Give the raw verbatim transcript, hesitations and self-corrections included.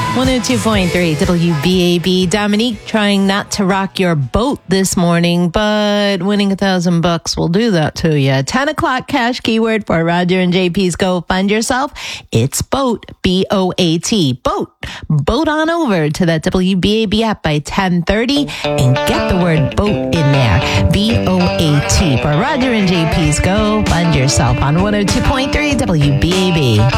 one oh two point three W B A B. Dominique trying not to rock your boat this morning, but winning a thousand bucks will do that to you. ten o'clock cash keyword for Roger and J P's Go Find Yourself. It's boat, B O A T. Boat. Boat on over to that W B A B app by ten thirty and get the word boat in there. B O A T for Roger and J P's Go Find Yourself on one oh two point three W B A B.